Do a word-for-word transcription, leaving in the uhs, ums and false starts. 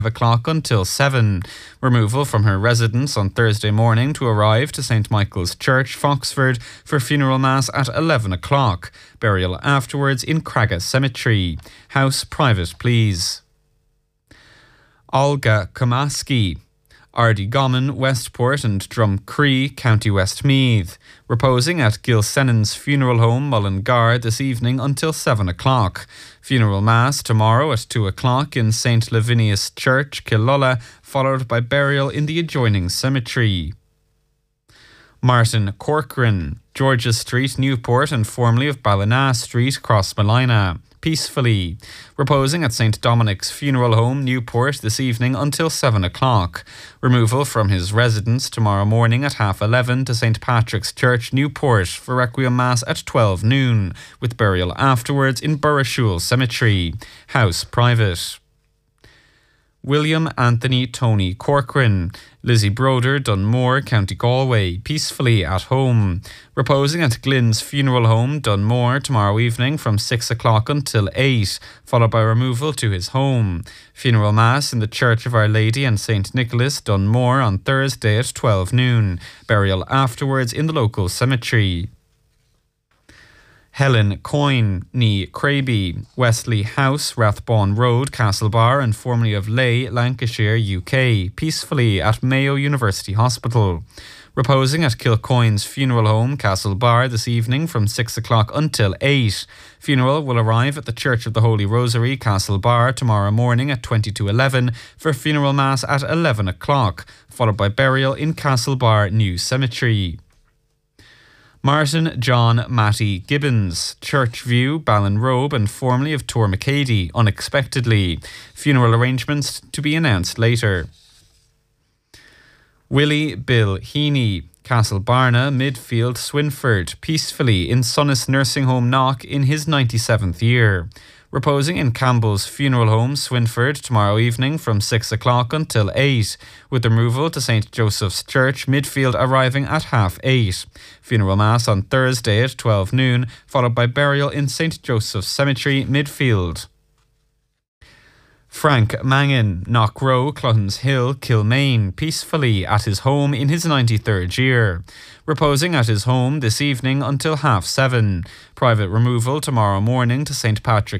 o'clock until seven. Removal from her residence on Thursday morning to arrive to Saint Michael's Church, Foxford, for funeral mass at eleven o'clock. Burial afterwards in Cragga Cemetery. House private, please. Olga Kamaski, Ardee Westport and Drumcree, County Westmeath. Reposing at Gilsennon's Funeral Home, Mullingar, this evening until seven o'clock. Funeral Mass tomorrow at two o'clock in Saint Lavinius Church, Killula, followed by burial in the adjoining cemetery. Martin Corcoran, George's Street, Newport, and formerly of Ballina Street, Crossmolina. Peacefully. Reposing at Saint Dominic's Funeral Home, Newport, this evening until seven o'clock. Removal from his residence tomorrow morning at half eleven to Saint Patrick's Church, Newport, for Requiem Mass at twelve noon, with burial afterwards in Burrishoole Cemetery. House private. William Anthony Tony Corcoran, Lizzie Broder, Dunmore, County Galway, peacefully at home. Reposing at Glyn's Funeral Home, Dunmore, tomorrow evening from six o'clock until eight, followed by removal to his home. Funeral Mass in the Church of Our Lady and Saint Nicholas, Dunmore, on Thursday at twelve noon. Burial afterwards in the local cemetery. Helen Coyne, Nee Craby, Wesley House, Rathbone Road, Castlebar, and formerly of Leigh, Lancashire, U K, peacefully at Mayo University Hospital. Reposing at Kilcoyne's Funeral Home, Castlebar, this evening from six o'clock until eight. Funeral will arrive at the Church of the Holy Rosary, Castlebar, tomorrow morning at twenty to eleven for funeral mass at eleven o'clock, followed by burial in Castlebar New Cemetery. Martin John Matty Gibbons, Churchview, Ballinrobe, and formerly of Tormacady, unexpectedly. Funeral arrangements to be announced later. Willie Bill Heaney, Castlebarna, Midfield, Swinford, peacefully in Sunnis Nursing Home Knock in his ninety-seventh year. Reposing in Campbell's Funeral Home, Swinford, tomorrow evening from six o'clock until eight, with removal to Saint Joseph's Church, Midfield, arriving at half eight. Funeral Mass on Thursday at twelve noon, followed by burial in Saint Joseph's Cemetery, Midfield. Frank Mangan, Knockrow, Cluttons Hill, Kilmaine, peacefully at his home in his ninety-third year. Reposing at his home this evening until half seven. Private removal tomorrow morning to Saint Patrick's